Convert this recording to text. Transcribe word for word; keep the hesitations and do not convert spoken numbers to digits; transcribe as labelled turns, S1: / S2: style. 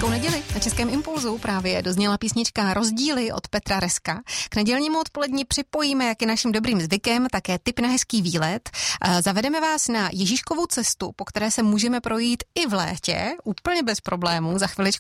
S1: Hezkou neděli. Na Českém impulzu právě dozněla písnička Rozdíly od Petra Reska. K nedělnímu odpoledni připojíme, jak je naším dobrým zvykem, také tip na hezký výlet. Zavedeme vás na Ježíškovu cestu, po které se můžeme projít i v létě, úplně bez problémů. Za chviličku